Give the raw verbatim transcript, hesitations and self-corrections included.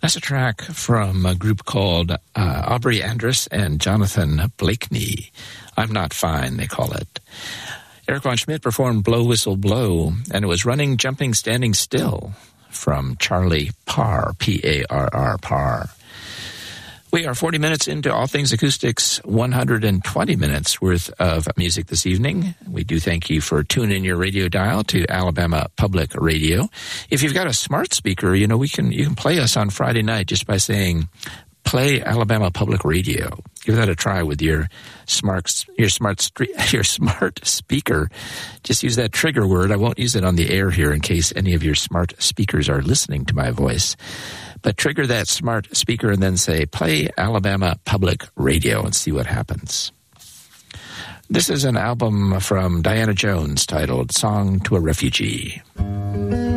That's a track from a group called uh, Aubrey Andrus and Jonathan Blakeney. I'm Not Fine, they call it. Eric Von Schmidt performed Blow, Whistle, Blow, and it was Running, Jumping, Standing Still from Charlie Parr, P A R R, Parr. We are forty minutes into All Things Acoustics, one hundred twenty minutes worth of music this evening. We do thank you for tuning your radio dial to Alabama Public Radio. If you've got a smart speaker, you know, we can you can play us on Friday night just by saying, play Alabama Public Radio. Give that a try with your smart your smart your smart speaker. Just use that trigger word. I won't use it on the air here in case any of your smart speakers are listening to my voice. But trigger that smart speaker and then say, play Alabama Public Radio, and see what happens. This is an album from Diana Jones titled Song to a Refugee.